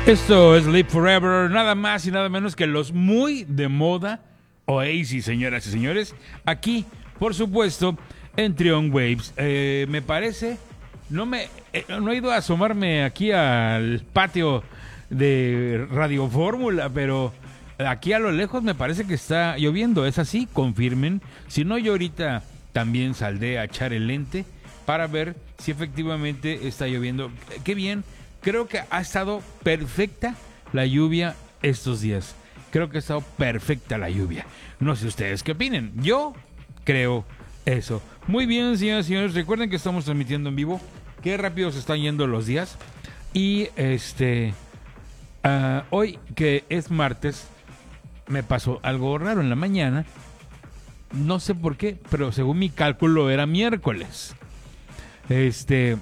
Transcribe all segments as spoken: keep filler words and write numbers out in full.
Esto es Live Forever, nada más y nada menos que los muy de moda Oasis, señoras y señores. Aquí, por supuesto, en Trion Waves. Eh, me parece, no me, eh, no he ido a asomarme aquí al patio de Radio Fórmula, pero aquí a lo lejos me parece que está lloviendo. ¿Es así? Confirmen. Si no, yo ahorita también saldré a echar el lente para ver si efectivamente está lloviendo. Qué bien. Creo que ha estado perfecta la lluvia estos días. Creo que ha estado perfecta la lluvia. No sé ustedes qué opinen. Yo creo eso. Muy bien, señoras y señores. Recuerden que estamos transmitiendo en vivo. Qué rápido se están yendo los días. Y este... Uh, hoy, que es martes, me pasó algo raro en la mañana. No sé por qué, pero según mi cálculo era miércoles. Este...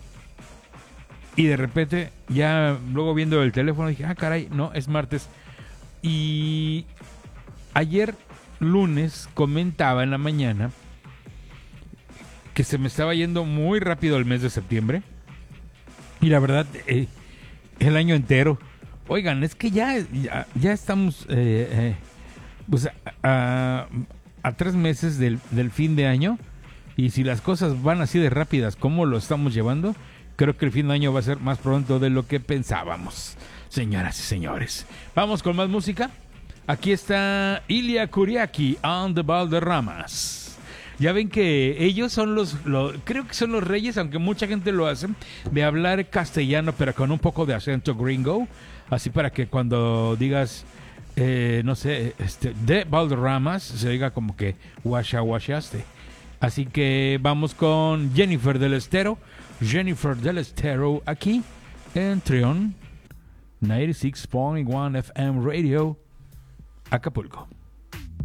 Y de repente, ya luego viendo el teléfono, dije, ah, caray, no, es martes. Y ayer, lunes, comentaba en la mañana que se me estaba yendo muy rápido el mes de septiembre. Y la verdad, eh, el año entero. Oigan, es que ya, ya, ya estamos eh, eh, pues a, a, a tres meses del, del fin de año. Y si las cosas van así de rápidas como lo estamos llevando, creo que el fin de año va a ser más pronto de lo que pensábamos, señoras y señores. Vamos con más música. Aquí está Ilia Kuriaki and the Valderramas. Ya ven que ellos son los, los, creo que son los reyes, aunque mucha gente lo hace, de hablar castellano, pero con un poco de acento gringo. Así para que cuando digas, eh, no sé, este, de Valderramas, se diga como que guasha guashaste. Así que vamos con Jennifer del Estero. Jennifer del Estero aquí en Trion noventa y seis punto uno F M Radio Acapulco.